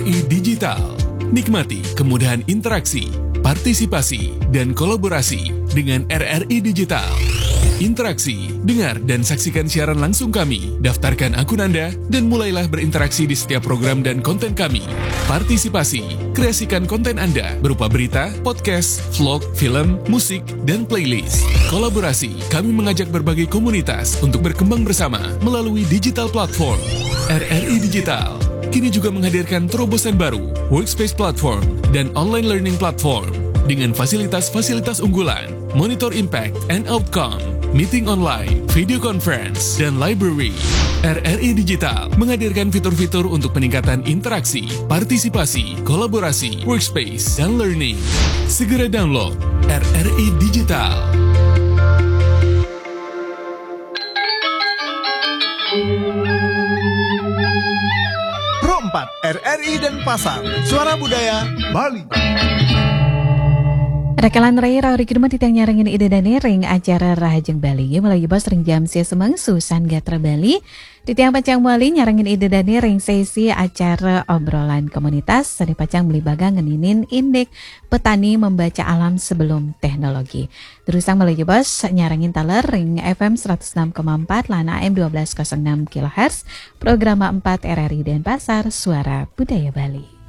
RRI Digital. Nikmati kemudahan interaksi, partisipasi, dan kolaborasi dengan RRI Digital. Interaksi, dengar dan saksikan siaran langsung kami, daftarkan akun Anda, dan mulailah berinteraksi di setiap program dan konten kami. Partisipasi, kreasikan konten Anda berupa berita, podcast, vlog, film, musik, dan playlist. Kolaborasi, kami mengajak berbagai komunitas untuk berkembang bersama melalui digital platform. RRI Digital kini juga menghadirkan terobosan baru, workspace platform, dan online learning platform dengan fasilitas-fasilitas unggulan, monitor impact and outcome, meeting online, video conference, dan library. RRI Digital menghadirkan fitur-fitur untuk peningkatan interaksi, partisipasi, kolaborasi, workspace, dan learning. Segera download RRI Digital. Pro 4 RRI dan Pasar, Suara Budaya Bali. Rekalan Rai Rauri Kiduma titang nyarangin ide dan ring acara Rahajeng Bali melalui bos ring jam sia semang Susan Gatra Bali. Titiang pacang Bali nyarangin ide dan ring sesi acara obrolan komunitas seni pacang beli bagang ngeninin indek petani membaca alam sebelum teknologi. Terusang melalui bos nyarangin taler ring FM 106,4 lana AM 1206 kHz program 4 RRI dan Pasar Suara Budaya Bali.